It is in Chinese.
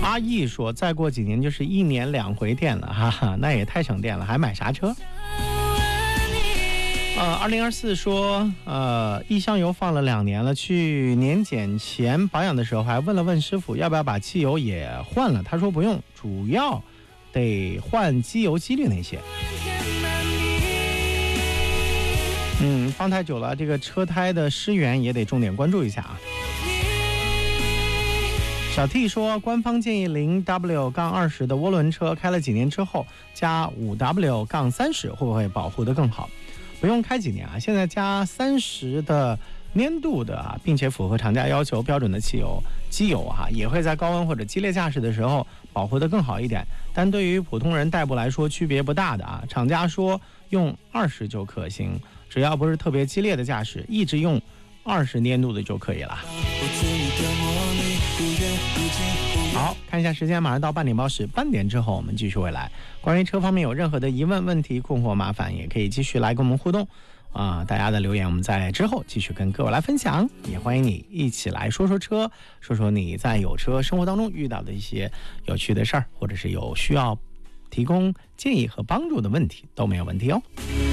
阿义说再过几年就是1年2回电了，哈哈，那也太省电了，还买啥车？2024说，异香油放了2年了，去年检前保养的时候还问了问师傅要不要把机油也换了，他说不用，主要得换机油机滤那些。放太久了，这个车胎的湿源也得重点关注一下啊。小 T 说，官方建议0W-20的涡轮车开了几年之后加5W-30，会不会保护得更好？不用开几年啊，现在加30的粘度的啊，并且符合厂家要求标准的机油啊，也会在高温或者激烈驾驶的时候保护得更好一点。但对于普通人代步来说区别不大的啊，厂家说用20就可行，只要不是特别激烈的驾驶，一直用20粘度的就可以了。好，看一下时间，马上到半点报时，半点之后我们继续回来。关于车方面有任何的疑问、问题、困惑、麻烦，也可以继续来跟我们互动大家的留言我们在之后继续跟各位来分享，也欢迎你一起来说说车，说说你在有车生活当中遇到的一些有趣的事儿，或者是有需要提供建议和帮助的问题，都没有问题哦。